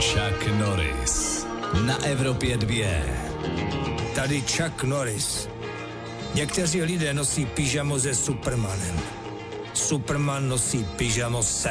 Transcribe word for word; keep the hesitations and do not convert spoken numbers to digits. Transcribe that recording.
Chuck Norris na Evropě dvě. Tady Chuck Norris. Někteří lidé nosí pyžamo se Supermanem. Superman nosí pyžamo se